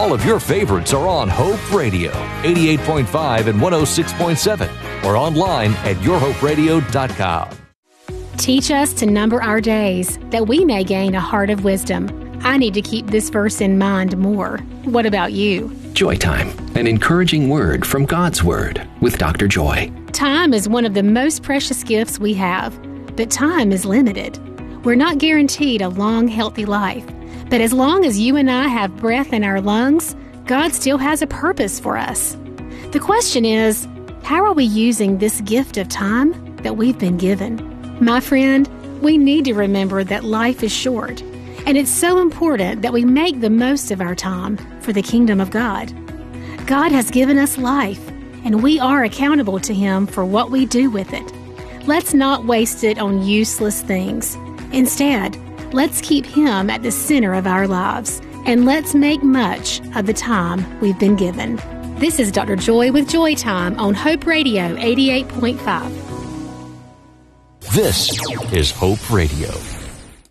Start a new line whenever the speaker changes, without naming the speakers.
All of your favorites are on Hope Radio, 88.5 and 106.7, or online at yourhoperadio.com.
Teach us to number our days, that we may gain a heart of wisdom. I need to keep this verse in mind more. What about you?
Joy Time, an encouraging word from God's Word with Dr. Joy.
Time is one of the most precious gifts we have, but time is limited. We're not guaranteed a long, healthy life. But as long as you and I have breath in our lungs, God still has a purpose for us. The question is, how are we using this gift of time that we've been given? My friend, we need to remember that life is short, and it's so important that we make the most of our time for the kingdom of God. God has given us life, and we are accountable to Him for what we do with it. Let's not waste it on useless things. Instead, let's keep Him at the center of our lives, and let's make much of the time we've been given. This is Dr. Joy with Joy Time on Hope Radio 88.5.
This is Hope Radio.